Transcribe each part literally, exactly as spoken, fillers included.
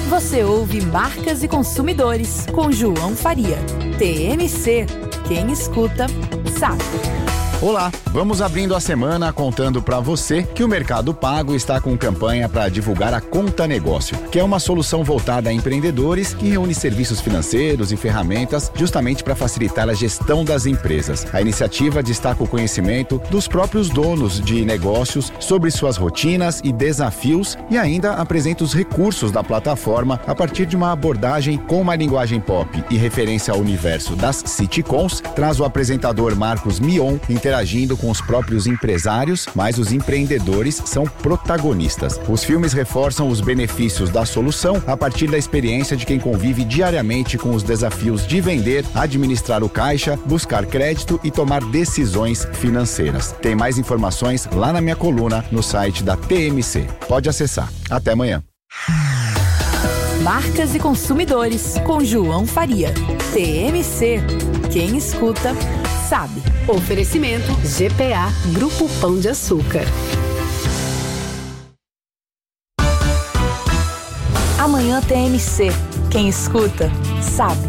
Você ouve Marcas e Consumidores, com João Faria. T M C, quem escuta, sabe. Olá, vamos abrindo a semana contando para você que o Mercado Pago está com campanha para divulgar a Conta Negócio, que é uma solução voltada a empreendedores que reúne serviços financeiros e ferramentas justamente para facilitar a gestão das empresas. A iniciativa destaca o conhecimento dos próprios donos de negócios sobre suas rotinas e desafios e ainda apresenta os recursos da plataforma a partir de uma abordagem com uma linguagem pop e referência ao universo das sitcoms. Traz o apresentador Marcos Mion interagindo com os próprios empresários, mas os empreendedores são protagonistas. Os filmes reforçam os benefícios da solução a partir da experiência de quem convive diariamente com os desafios de vender, administrar o caixa, buscar crédito e tomar decisões financeiras. Tem mais informações lá na minha coluna no site da T M C. Pode acessar. Até amanhã. Marcas e Consumidores, com João Faria. T M C, quem escuta, sabe. Oferecimento G P A, Grupo Pão de Açúcar. Amanhã T M C, quem escuta, sabe.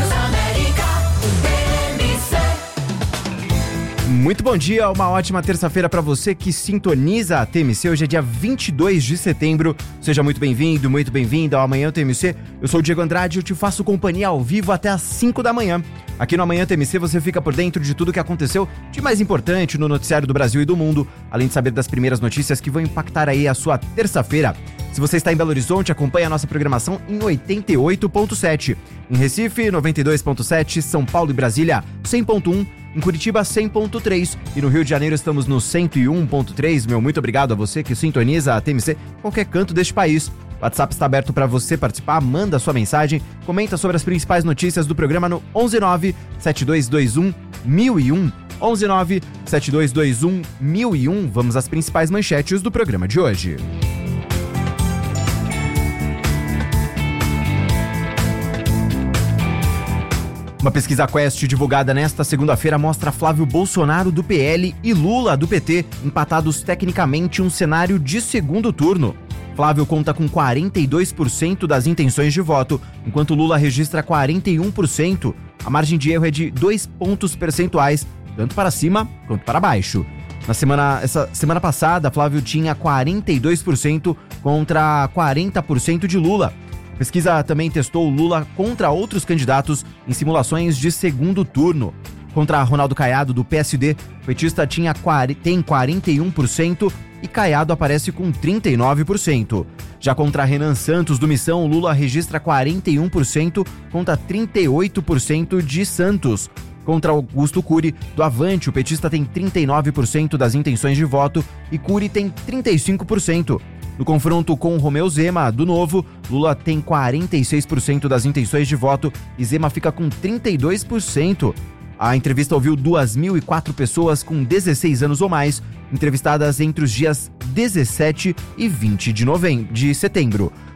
Muito bom dia, uma ótima terça-feira para você que sintoniza a T M C. Hoje é dia vinte e dois de setembro. Seja muito bem-vindo, muito bem-vinda ao Amanhã T M C. Eu sou o Diego Andrade e eu te faço companhia ao vivo até às cinco da manhã. Aqui no Amanhã T M C você fica por dentro de tudo o que aconteceu de mais importante no noticiário do Brasil e do mundo, além de saber das primeiras notícias que vão impactar aí a sua terça-feira. Se você está em Belo Horizonte, acompanhe a nossa programação em oitenta e oito ponto sete. Em Recife, noventa e dois ponto sete, São Paulo e Brasília, cem ponto um. Em Curitiba, cem ponto três. E no Rio de Janeiro estamos no cento e um ponto três. Meu muito obrigado a você que sintoniza a T M C em qualquer canto deste país. O WhatsApp está aberto para você participar, manda sua mensagem, comenta sobre as principais notícias do programa no onze nove sete dois dois um mil e um. onze nove sete dois dois um mil e um. Vamos às principais manchetes do programa de hoje. Uma pesquisa Quest divulgada nesta segunda-feira mostra Flávio Bolsonaro do P L e Lula do P T empatados tecnicamente em um cenário de segundo turno. Flávio conta com quarenta e dois por cento das intenções de voto, enquanto Lula registra quarenta e um por cento. A margem de erro é de dois pontos percentuais, tanto para cima quanto para baixo. Na semana, essa semana passada, Flávio tinha quarenta e dois por cento contra quarenta por cento de Lula. A pesquisa também testou Lula contra outros candidatos em simulações de segundo turno. Contra Ronaldo Caiado, do P S D, o petista tinha, tem quarenta e um por cento e Caiado aparece com trinta e nove por cento. Já contra Renan Santos, do Missão, Lula registra quarenta e um por cento contra trinta e oito por cento de Santos. Contra Augusto Cury, do Avante, o petista tem trinta e nove por cento das intenções de voto e Cury tem trinta e cinco por cento. No confronto com Romeu Zema, do Novo, Lula tem quarenta e seis por cento das intenções de voto e Zema fica com trinta e dois por cento. A entrevista ouviu duas mil e quatro pessoas com dezesseis anos ou mais, entrevistadas entre os dias dezessete e vinte de, novembro, de setembro.